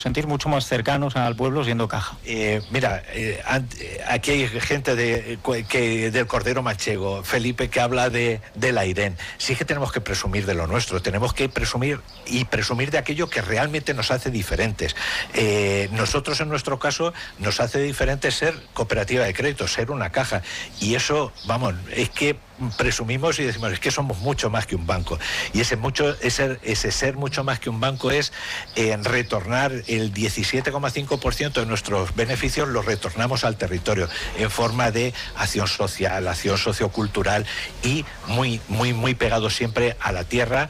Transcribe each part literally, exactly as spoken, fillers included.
sentir mucho más cercanos al pueblo siendo caja. Eh, mira, eh, aquí hay gente de, que, del Cordero Manchego, Felipe, que habla de, de la Airén. Sí que tenemos que presumir de lo nuestro, tenemos que presumir y presumir de aquello que realmente nos hace diferentes. Eh, nosotros, en nuestro caso, nos hace diferentes ser cooperativa de crédito, ser una caja. Y eso, vamos, es que presumimos y decimos, es que somos mucho más que un banco. Y ese, mucho, ese, ese ser mucho más que un banco es eh, retornar el diecisiete coma cinco por ciento de nuestros beneficios, los retornamos al territorio en forma de acción social, acción sociocultural y muy, muy, muy pegado siempre a la tierra,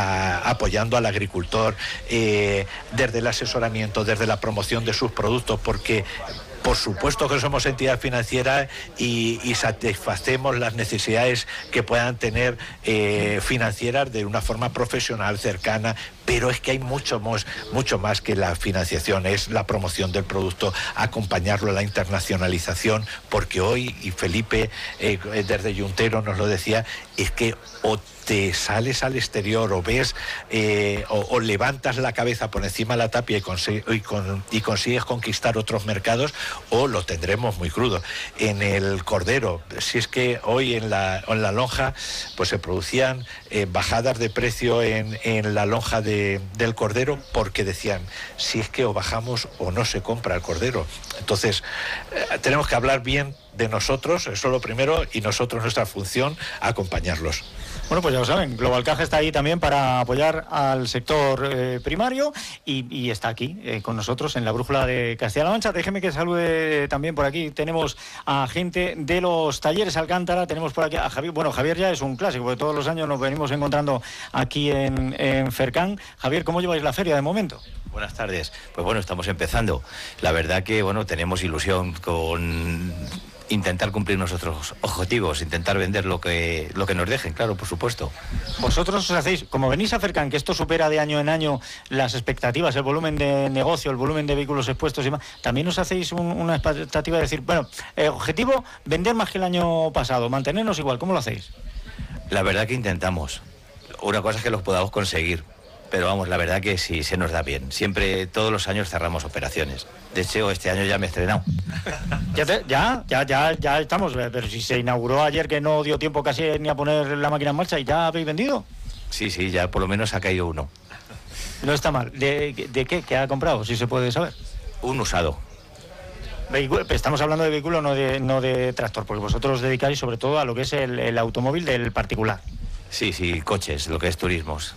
a, apoyando al agricultor, eh, desde el asesoramiento, desde la promoción de sus productos, porque por supuesto que somos entidad financiera y, y satisfacemos las necesidades que puedan tener eh, financieras de una forma profesional, cercana, pero es que hay mucho más, mucho más que la financiación, es la promoción del producto, acompañarlo a la internacionalización, porque hoy, y Felipe eh, desde Yuntero nos lo decía, es que o te sales al exterior o ves eh, o, o levantas la cabeza por encima de la tapia y, consigue, y, con, y consigues conquistar otros mercados, o lo tendremos muy crudo. En el cordero, si es que hoy en la, en la lonja pues se producían eh, bajadas de precio en, en la lonja de, del cordero, porque decían, si es que o bajamos o no se compra el cordero. Entonces eh, tenemos que hablar bien de nosotros, eso es lo primero, y nosotros, nuestra función, acompañarlos. Bueno, pues ya lo saben, Global Caja está ahí también para apoyar al sector eh, primario y, y está aquí eh, con nosotros en la Brújula de Castilla-La Mancha. Déjeme que salude también por aquí. Tenemos a gente de los talleres Alcántara, tenemos por aquí a Javier. Bueno, Javier ya es un clásico, porque todos los años nos venimos encontrando aquí en, en Fercán. Javier, ¿cómo lleváis la feria de momento? Buenas tardes. Pues bueno, estamos empezando. La verdad que, bueno, tenemos ilusión con intentar cumplir nuestros objetivos, intentar vender lo que lo que nos dejen, claro, por supuesto. Vosotros os hacéis, como venís a Fercán, que esto supera de año en año las expectativas, el volumen de negocio, el volumen de vehículos expuestos y más, también os hacéis un, una expectativa de decir, bueno, eh, objetivo, vender más que el año pasado, mantenernos igual, ¿cómo lo hacéis? La verdad que intentamos. Una cosa es que los podamos conseguir, pero vamos, la verdad que sí, se nos da bien. Siempre, todos los años cerramos operaciones. De hecho, este año ya me he estrenado. Ya, te, ya, ya, ya, ya estamos, pero si se inauguró ayer, que no dio tiempo casi ni a poner la máquina en marcha, ¿y ya habéis vendido? Sí, sí, ya por lo menos ha caído uno. No está mal. ¿De, de qué? ¿Qué ha comprado, si se puede saber? Un usado. Vehículo, estamos hablando de vehículo, no de, no de tractor, porque vosotros os dedicáis sobre todo a lo que es el, el automóvil del particular. Sí, sí, coches, lo que es turismos.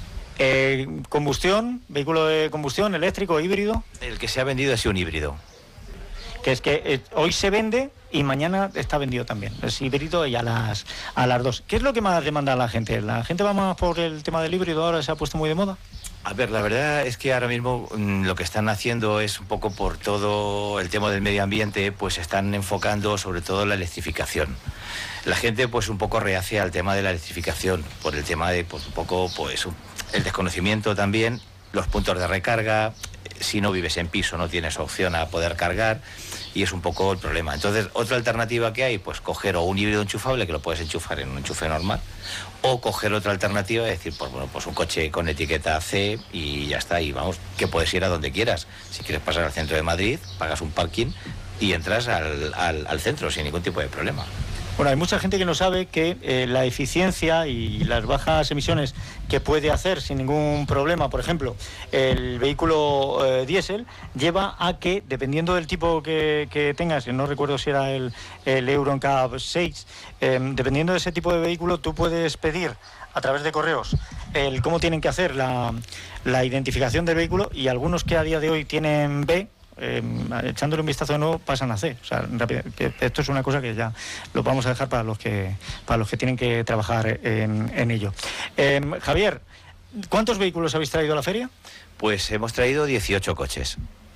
Eh, ¿Combustión? ¿Vehículo de combustión, eléctrico, híbrido? El que se ha vendido ha sido un híbrido. Que es que eh, hoy se vende y mañana está vendido también. Es híbrido y a las, a las dos. ¿Qué es lo que más demanda a la gente? ¿La gente va más por el tema del híbrido, ahora se ha puesto muy de moda? A ver, la verdad es que ahora mismo mmm, lo que están haciendo es un poco por todo el tema del medio ambiente, pues están enfocando sobre todo la electrificación. La gente pues un poco reacia al tema de la electrificación, por el tema de pues un poco pues un, el desconocimiento también, los puntos de recarga, si no vives en piso no tienes opción a poder cargar y es un poco el problema. Entonces, otra alternativa que hay, pues coger o un híbrido enchufable, que lo puedes enchufar en un enchufe normal, o coger otra alternativa, es decir, pues bueno, pues un coche con etiqueta C y ya está, y vamos, que puedes ir a donde quieras. Si quieres pasar al centro de Madrid, pagas un parking y entras al, al, al centro sin ningún tipo de problema. Bueno, hay mucha gente que no sabe que eh, la eficiencia y las bajas emisiones que puede hacer sin ningún problema, por ejemplo, el vehículo eh, diésel, lleva a que, dependiendo del tipo que, que tengas, que no recuerdo si era el, el Euro N C A P seis, eh, dependiendo de ese tipo de vehículo, tú puedes pedir a través de correos el cómo tienen que hacer la, la identificación del vehículo, y algunos que a día de hoy tienen B, Eh, echándole un vistazo de nuevo pasan a C. O sea, rápido, que esto es una cosa que ya lo vamos a dejar para los que para los que tienen que trabajar en, en ello. Eh, Javier, ¿cuántos vehículos habéis traído a la feria? Pues hemos traído dieciocho coches.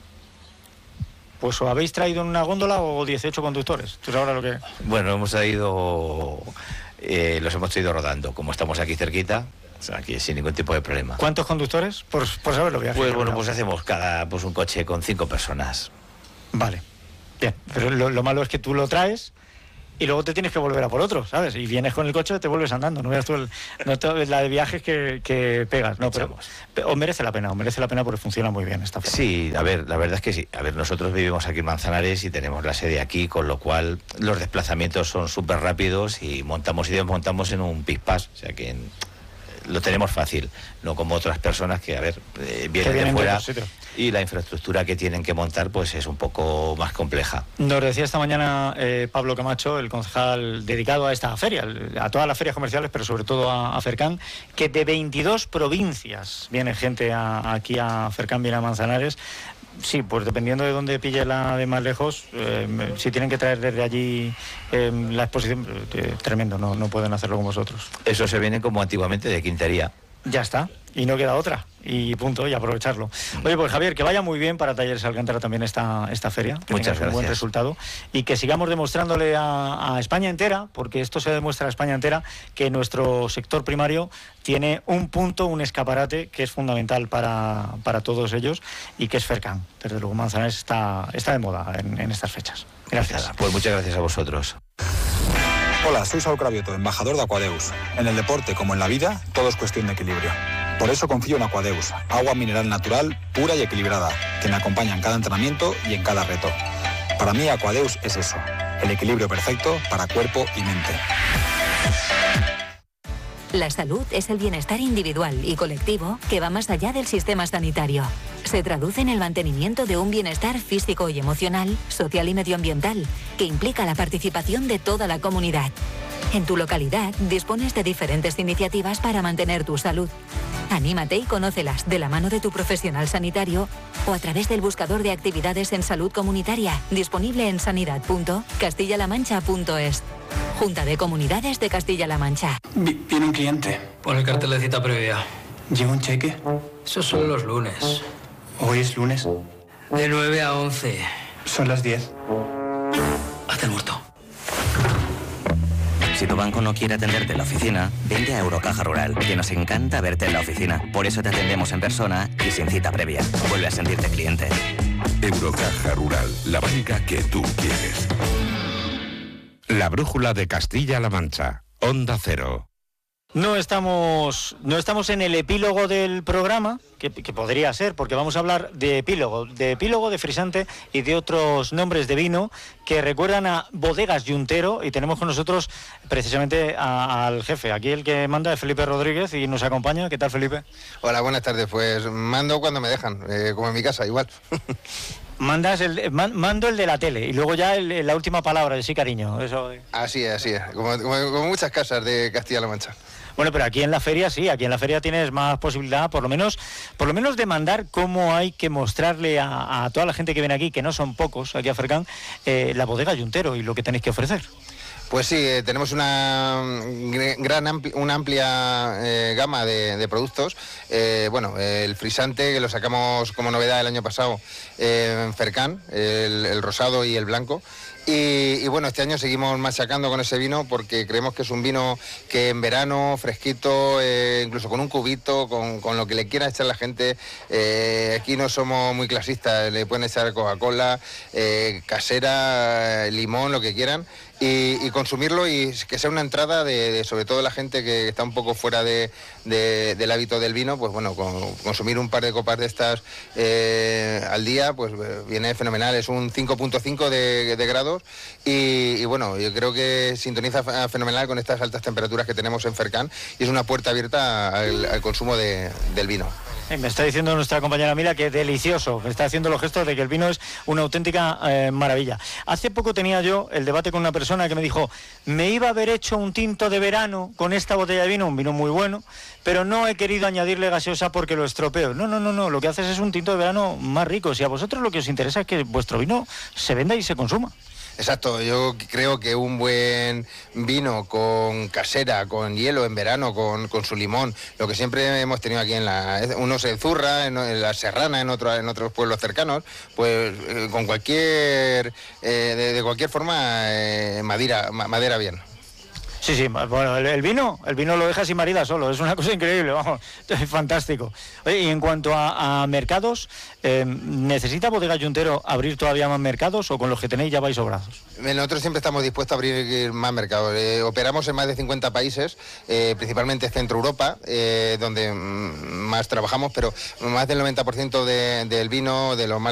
Pues o habéis traído en una góndola o dieciocho conductores. Entonces ahora lo que... Bueno, hemos traído, eh, los hemos traído rodando, como estamos aquí cerquita. O sea, aquí sin ningún tipo de problema. ¿Cuántos conductores? Por, por saber lo que hace. Pues bueno, pues hacemos cada pues un coche con cinco personas. Vale. Bien, pero lo, lo malo es que tú lo traes y luego te tienes que volver a por otro, ¿sabes? Y vienes con el coche y te vuelves andando, no veas tú el, no te, la de viajes que, que pegas, no, pero, pero os merece la pena, os merece la pena porque funciona muy bien esta feria. Sí, a ver, la verdad es que sí. A ver, nosotros vivimos aquí en Manzanares y tenemos la sede aquí, con lo cual los desplazamientos son súper rápidos y montamos y desmontamos en un pispás, o sea que en, lo tenemos fácil, no como otras personas que, a ver, eh, vienen, vienen de fuera y la infraestructura que tienen que montar pues es un poco más compleja. Nos decía esta mañana eh, Pablo Camacho, el concejal dedicado a esta feria, a todas las ferias comerciales, pero sobre todo a, a Fercán, que de veintidós provincias viene gente a, aquí a Fercán, viene a Manzanares. Sí, pues dependiendo de dónde pille la de más lejos, eh, si tienen que traer desde allí eh, la exposición, eh, tremendo, no, no pueden hacerlo con vosotros. Eso se viene como antiguamente de Quintería. Ya está, y no queda otra, y punto, y aprovecharlo. Oye, pues Javier, que vaya muy bien para Talleres Alcántara también esta, esta feria, que muchas gracias. Un buen resultado, y que sigamos demostrándole a, a España entera, porque esto se demuestra a España entera, que nuestro sector primario tiene un punto, un escaparate que es fundamental para, para todos ellos, y que es Fercán. Desde luego Manzanares está, está de moda en, en estas fechas. Gracias. Pues muchas gracias a vosotros. Hola, soy Saúl Cravioto, embajador de Aquadeus. En el deporte, como en la vida, todo es cuestión de equilibrio. Por eso confío en Aquadeus, agua mineral natural, pura y equilibrada, que me acompaña en cada entrenamiento y en cada reto. Para mí, Aquadeus es eso, el equilibrio perfecto para cuerpo y mente. La salud es el bienestar individual y colectivo que va más allá del sistema sanitario. Se traduce en el mantenimiento de un bienestar físico y emocional, social y medioambiental, que implica la participación de toda la comunidad. En tu localidad dispones de diferentes iniciativas para mantener tu salud. Anímate y conócelas de la mano de tu profesional sanitario o a través del buscador de actividades en salud comunitaria, disponible en sanidad punto castilla la mancha punto es. Junta de Comunidades de Castilla-La Mancha. Viene un cliente. Pon el cartel de cita previa. ¿Lleva un cheque? Eso son los lunes. ¿Hoy es lunes? De nueve a once. Son las diez. Hazte el muerto. Si tu banco no quiere atenderte en la oficina, vente a Eurocaja Rural, que nos encanta verte en la oficina. Por eso te atendemos en persona y sin cita previa. Vuelve a sentirte cliente. Eurocaja Rural, la banca que tú quieres. La brújula de Castilla-La Mancha, Onda Cero. No estamos, no estamos en el epílogo del programa, que, que podría ser, porque vamos a hablar de epílogo, de epílogo, de frisante y de otros nombres de vino que recuerdan a Bodegas Yuntero, y tenemos con nosotros precisamente a, al jefe, aquí el que manda es Felipe Rodríguez y nos acompaña. ¿Qué tal, Felipe? Hola, buenas tardes. Pues mando cuando me dejan, eh, como en mi casa, igual. Mandas el, mando el de la tele y luego ya el, la última palabra de sí, cariño. Eso... Así es, así es, como, como, como muchas casas de Castilla-La Mancha. Bueno, pero aquí en la feria sí, aquí en la feria tienes más posibilidad, por lo menos, por lo menos de mandar cómo hay que mostrarle a, a toda la gente que viene aquí, que no son pocos, aquí a Fercán, eh, la bodega Yuntero y lo que tenéis que ofrecer. Pues sí, eh, tenemos una gran ampli una amplia eh, gama de, de productos. Eh, bueno, el frisante que lo sacamos como novedad el año pasado eh, en Fercán, el, el rosado y el blanco. Y, y bueno, este año seguimos machacando con ese vino porque creemos que es un vino que en verano, fresquito, eh, incluso con un cubito, con, con lo que le quiera echar la gente. Eh, aquí no somos muy clasistas, le pueden echar Coca-Cola, eh, casera, limón, lo que quieran. Y, y consumirlo y que sea una entrada de, de sobre todo la gente que está un poco fuera de, de, del hábito del vino, pues bueno, con, consumir un par de copas de estas eh, al día, pues viene fenomenal. Es un cinco punto cinco de, de grados y, y bueno, yo creo que sintoniza fenomenal con estas altas temperaturas que tenemos en Fercán y es una puerta abierta al, al consumo de, del vino. Me está diciendo nuestra compañera Mila que delicioso, me está haciendo los gestos de que el vino es una auténtica eh, maravilla. Hace poco tenía yo el debate con una persona que me dijo, me iba a haber hecho un tinto de verano con esta botella de vino, un vino muy bueno, pero no he querido añadirle gaseosa porque lo estropeo. No, no, no, no, lo que haces es un tinto de verano más rico. Si a vosotros lo que os interesa es que vuestro vino se venda y se consuma. Exacto, yo creo que un buen vino con casera, con hielo en verano, con, con su limón, lo que siempre hemos tenido aquí en la... Uno se zurra, en, en la Serrana, en, otro, en otros pueblos cercanos, pues eh, con cualquier... Eh, de, de cualquier forma, eh, madera, madera bien. Sí, sí, bueno, el, el vino, el vino lo deja sin marida solo, es una cosa increíble, vamos, es fantástico. Oye, y en cuanto a, a mercados, eh, ¿necesita Bodega Yuntero abrir todavía más mercados o con los que tenéis ya vais sobrados? Nosotros siempre estamos dispuestos a abrir más mercados. Eh, operamos en más de cincuenta países, eh, principalmente Centro Europa, eh, donde más trabajamos, pero más del noventa por ciento de, del vino, de los más